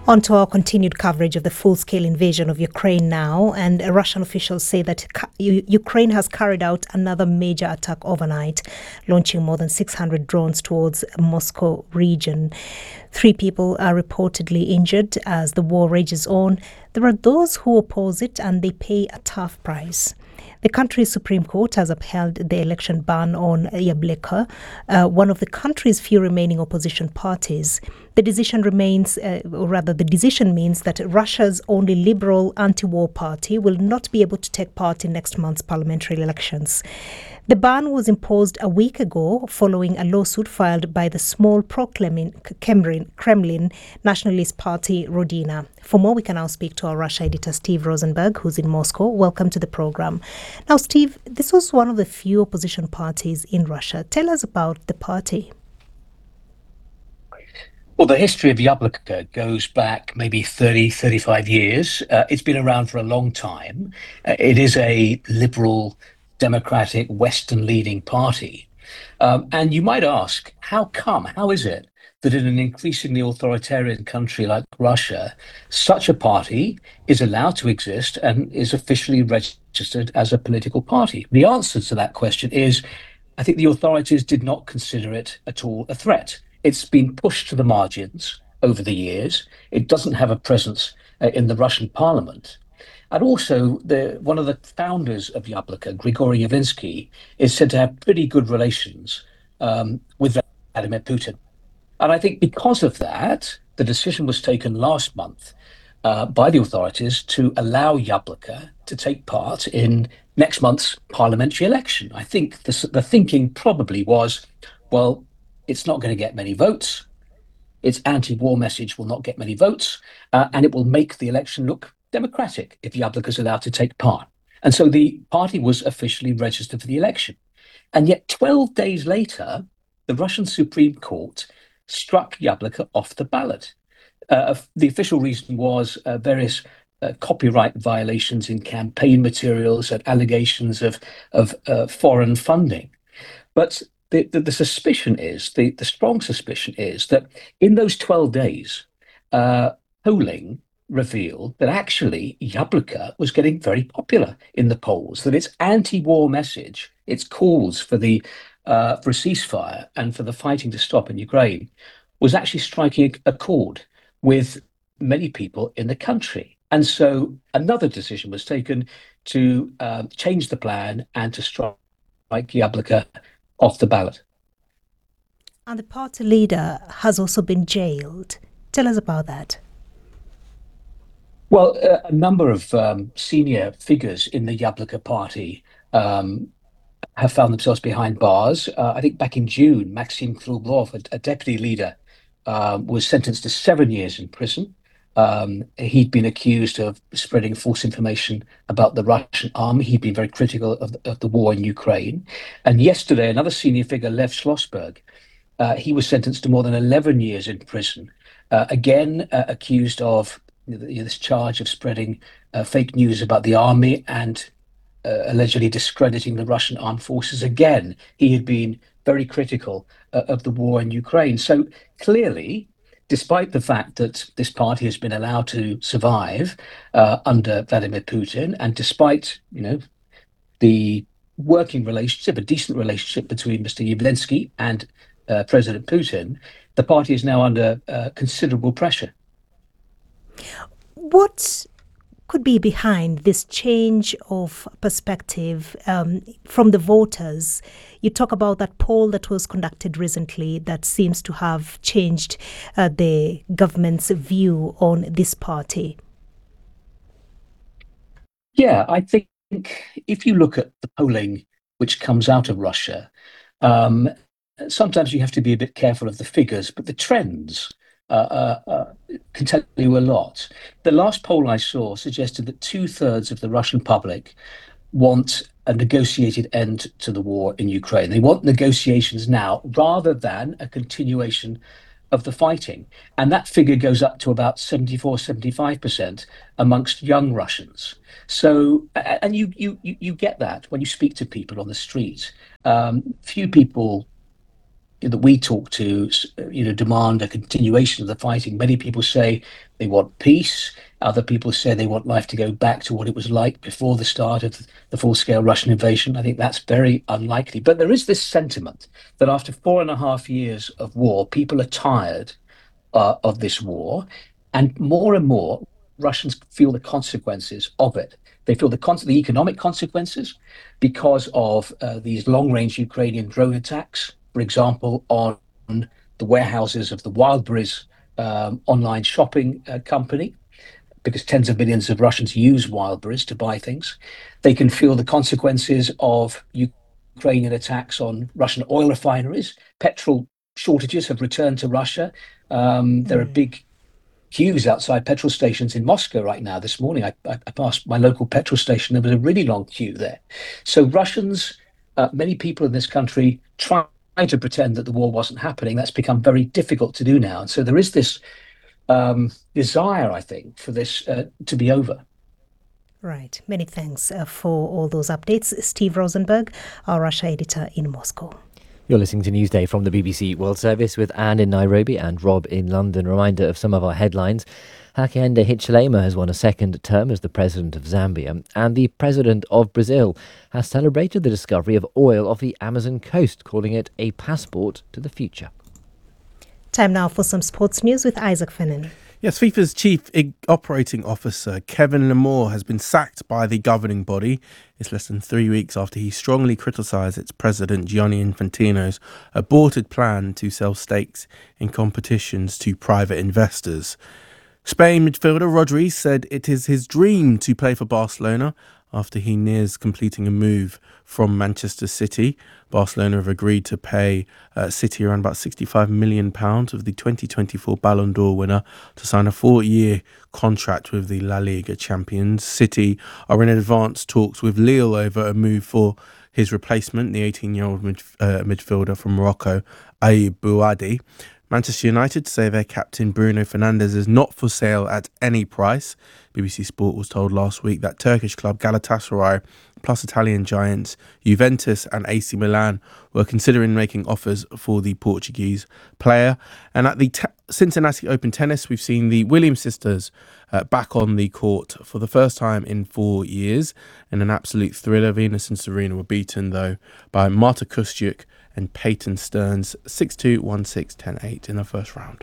On to our continued coverage of the full-scale invasion of Ukraine now, and Russian officials say that Ukraine has carried out another major attack overnight, launching more than 600 drones towards Moscow region. 3 people are reportedly injured as the war rages on. There are those who oppose it and they pay a tough price. The country's Supreme Court has upheld the election ban on Yabloko, one of the country's few remaining opposition parties. The decision means that Russia's only liberal anti-war party will not be able to take part in next month's parliamentary elections. The ban was imposed a week ago following a lawsuit filed by the small pro-Kremlin nationalist party Rodina. For more, we can now speak to our Russia editor, Steve Rosenberg, who's in Moscow. Welcome to the program. Now, Steve, this was one of the few opposition parties in Russia. Tell us about the party. Well, the history of Yabloko goes back maybe 30, 35 years. It's been around for a long time. It is a liberal, democratic, Western-leading party. And you might ask, how come? How is it that in an increasingly authoritarian country like Russia, such a party is allowed to exist and is officially registered as a political party? The answer to that question is, I think the authorities did not consider it at all a threat. It's been pushed to the margins over the years. It doesn't have a presence in the Russian parliament. And also, one of the founders of Yabloko, Grigory Yavlinsky, is said to have pretty good relations with Vladimir Putin. And I think because of that, the decision was taken last month by the authorities to allow Yabloko to take part in next month's parliamentary election. I think the thinking probably was, well, it's not going to get many votes. Its anti-war message will not get many votes, and it will make the election look democratic if Yabloko is allowed to take part. And so the party was officially registered for the election. And yet 12 days later, the Russian Supreme Court struck Yabloko off the ballot. The official reason was various copyright violations in campaign materials and allegations of foreign funding. But the suspicion is, the strong suspicion is that in those 12 days, polling revealed that actually Yabloko was getting very popular in the polls, that its anti-war message, its calls for a ceasefire and for the fighting to stop in Ukraine, was actually striking a chord with many people in the country. And so another decision was taken to change the plan and to strike Yabloko off the ballot. And the party leader has also been jailed. Tell us about that. Well, a number of senior figures in the Yabloko party have found themselves behind bars. I think back in June, Maxim Kruglov, a deputy leader, was sentenced to 7 years in prison. He'd been accused of spreading false information about the Russian army. He'd been very critical of the war in Ukraine. And yesterday, another senior figure, Lev Schlossberg, he was sentenced to more than 11 years in prison, again accused of this charge of spreading fake news about the army and allegedly discrediting the Russian armed forces. Again, he had been very critical of the war in Ukraine. So clearly, despite the fact that this party has been allowed to survive under Vladimir Putin, and despite the working relationship, a decent relationship between Mr. Yavlinsky and President Putin, the party is now under considerable pressure. What could be behind this change of perspective from the voters? You talk about that poll that was conducted recently that seems to have changed the government's view on this party. Yeah, I think if you look at the polling which comes out of Russia, sometimes you have to be a bit careful of the figures, but the trends can tell you a lot. The last poll I saw suggested that 2/3 of the Russian public want a negotiated end to the war in Ukraine. They want negotiations now rather than a continuation of the fighting. And that figure goes up to about 74, 75% amongst young Russians. So, and you get that when you speak to people on the street. Few people that we talk to, demand a continuation of the fighting. Many people say they want peace. Other people say they want life to go back to what it was like before the start of the full-scale Russian invasion. I think that's very unlikely. But there is this sentiment that after 4.5 years of war, people are tired of this war, and more Russians feel the consequences of it. They feel the economic consequences because of these long-range Ukrainian drone attacks, for example, on the warehouses of the Wildberries online shopping company, because tens of millions of Russians use Wildberries to buy things. They can feel the consequences of Ukrainian attacks on Russian oil refineries. Petrol shortages have returned to Russia. There are big queues outside petrol stations in Moscow right now. This morning, I passed my local petrol station. There was a really long queue there. So Russians, many people in this country try to pretend that the war wasn't happening. That's become very difficult to do now. And so there is this desire, I think, for this to be over. Right. Many thanks for all those updates. Steve Rosenberg, our Russia editor in Moscow. You're listening to Newsday from the BBC World Service with Anne in Nairobi and Rob in London. Reminder of some of our headlines. Hakainde Hichilema has won a second term as the president of Zambia, and the president of Brazil has celebrated the discovery of oil off the Amazon coast, calling it a passport to the future. Time now for some sports news with Isaac Fennan. Yes, FIFA's chief operating officer, Kevin Lamore, has been sacked by the governing body. It's less than 3 weeks after he strongly criticised its president, Gianni Infantino's aborted plan to sell stakes in competitions to private investors. Spain midfielder Rodri said it is his dream to play for Barcelona after he nears completing a move from Manchester City. Barcelona have agreed to pay City around about £65 million of the 2024 Ballon d'Or winner to sign a 4-year contract with the La Liga champions. City are in advanced talks with Lille over a move for his replacement, the 18-year-old midfielder from Morocco, Ayoub Bouadi. Manchester United say their captain Bruno Fernandes is not for sale at any price. BBC Sport was told last week that Turkish club Galatasaray plus Italian giants Juventus and AC Milan were considering making offers for the Portuguese player. And at the Cincinnati Open Tennis, we've seen the Williams sisters back on the court for the first time in 4 years in an absolute thriller. Venus and Serena were beaten, though, by Marta Kostyuk and Peyton Stearns 6-2, 1-6, 10-8 in the first round.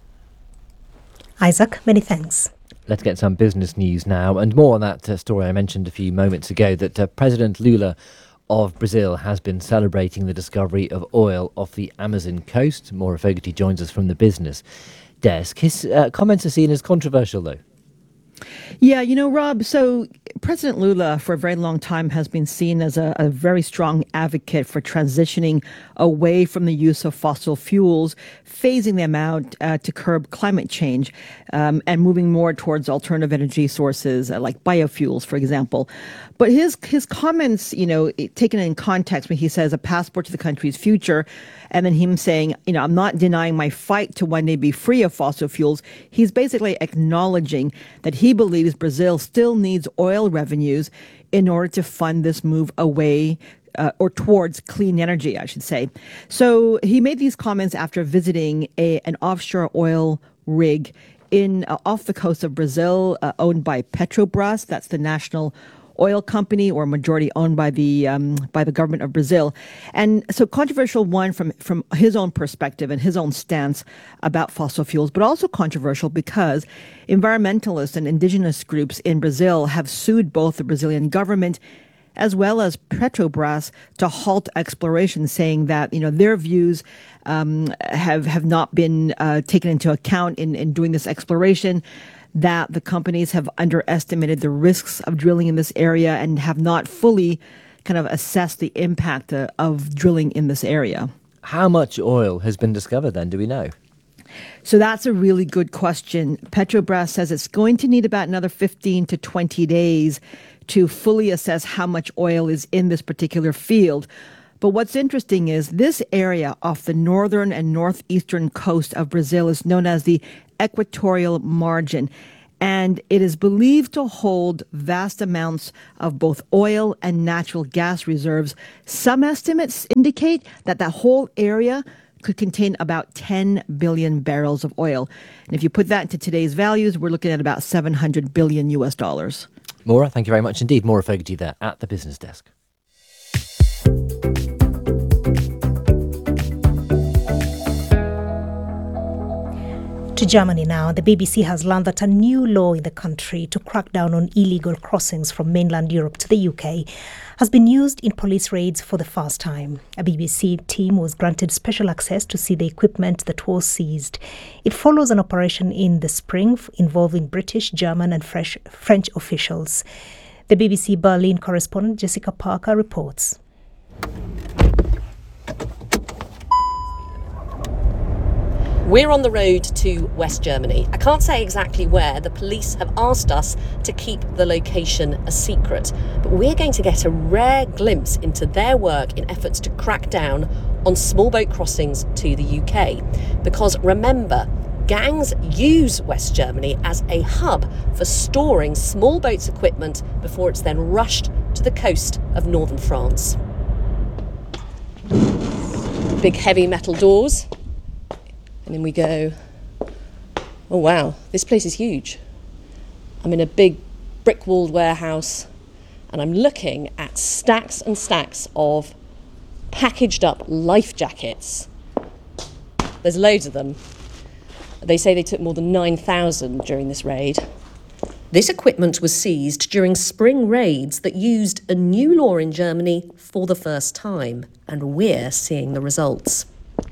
Isaac, many thanks. Let's get some business news now, and more on that story I mentioned a few moments ago, that President Lula of Brazil has been celebrating the discovery of oil off the Amazon coast. Maura Fogarty joins us from the business desk. His comments are seen as controversial, though. Yeah, Rob, so President Lula for a very long time has been seen as a very strong advocate for transitioning away from the use of fossil fuels, phasing them out to curb climate change, and moving more towards alternative energy sources like biofuels, for example. But his comments, taken in context when he says a passport to the country's future, and then him saying, I'm not denying my fight to one day be free of fossil fuels. He's basically acknowledging that he believes Brazil still needs oil revenues in order to fund this move away or towards clean energy, I should say. So he made these comments after visiting an offshore oil rig off the coast of Brazil, owned by Petrobras. That's the national oil company, or majority owned by the government of Brazil. And so controversial, one, from his own perspective and his own stance about fossil fuels, but also controversial because environmentalists and indigenous groups in Brazil have sued both the Brazilian government as well as Petrobras to halt exploration, saying that their views have not been taken into account in doing this exploration, that the companies have underestimated the risks of drilling in this area and have not fully kind of assessed the impact of drilling in this area. How much oil has been discovered then, do we know? So that's a really good question. Petrobras says it's going to need about another 15 to 20 days to fully assess how much oil is in this particular field. But what's interesting is this area off the northern and northeastern coast of Brazil is known as the equatorial margin, and it is believed to hold vast amounts of both oil and natural gas reserves. Some estimates indicate that whole area could contain about 10 billion barrels of oil. And if you put that into today's values, we're looking at about $700 billion US dollars. Maura, thank you very much indeed. Maura Fogarty there at the Business Desk. To Germany now, the BBC has learned that a new law in the country to crack down on illegal crossings from mainland Europe to the UK has been used in police raids for the first time. A BBC team was granted special access to see the equipment that was seized. It follows an operation in the spring involving British, German and French officials. The BBC Berlin correspondent Jessica Parker reports. We're on the road to West Germany. I can't say exactly where. The police have asked us to keep the location a secret. But we're going to get a rare glimpse into their work in efforts to crack down on small boat crossings to the UK. Because remember, gangs use West Germany as a hub for storing small boats' equipment before it's then rushed to the coast of northern France. Big heavy metal doors. And then we go, oh wow, this place is huge. I'm in a big brick-walled warehouse and I'm looking at stacks and stacks of packaged up life jackets. There's loads of them. They say they took more than 9,000 during this raid. This equipment was seized during spring raids that used a new law in Germany for the first time, and we're seeing the results.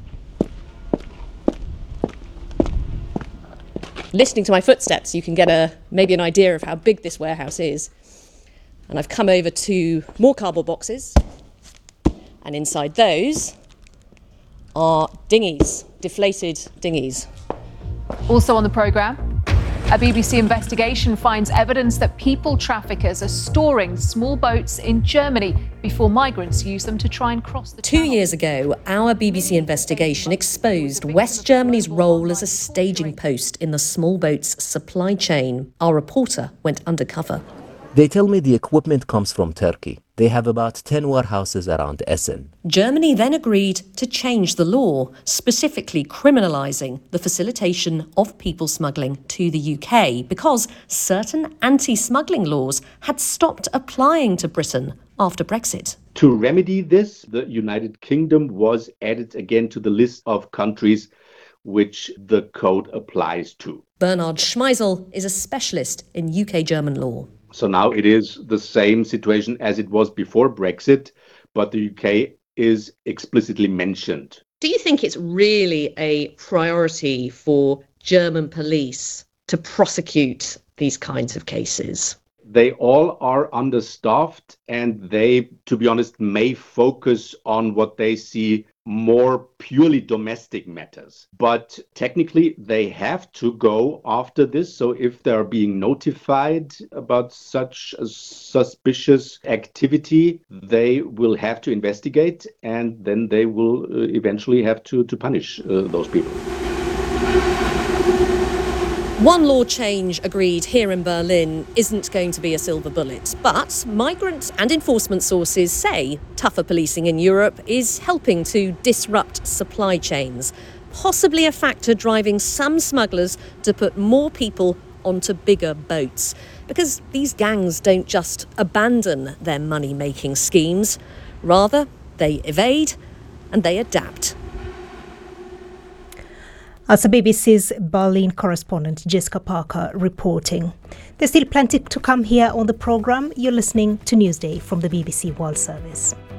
Listening to my footsteps, you can get maybe an idea of how big this warehouse is. And I've come over to more cardboard boxes, and inside those are dinghies, deflated dinghies. Also on the programme, a BBC investigation finds evidence that people traffickers are storing small boats in Germany before migrants use them to try and cross the channel. 2 years ago, our BBC investigation exposed West Germany's role as a staging post in the small boats supply chain. Our reporter went undercover. They tell me the equipment comes from Turkey. They have about 10 warehouses around Essen. Germany then agreed to change the law, specifically criminalising the facilitation of people smuggling to the UK, because certain anti-smuggling laws had stopped applying to Britain after Brexit. To remedy this, the United Kingdom was added again to the list of countries which the code applies to. Bernard Schmeisel is a specialist in UK-German law. So now it is the same situation as it was before Brexit, but the UK is explicitly mentioned. Do you think it's really a priority for German police to prosecute these kinds of cases? They all are understaffed and they, to be honest, may focus on what they see more purely domestic matters. But technically, they have to go after this. So if they're being notified about such a suspicious activity, they will have to investigate and then they will eventually have to punish those people. One law change agreed here in Berlin isn't going to be a silver bullet, but migrant and enforcement sources say tougher policing in Europe is helping to disrupt supply chains, possibly a factor driving some smugglers to put more people onto bigger boats. Because these gangs don't just abandon their money-making schemes, rather they evade and they adapt. As the BBC's Berlin correspondent Jessica Parker reporting. There's still plenty to come here on the programme. You're listening to Newsday from the BBC World Service.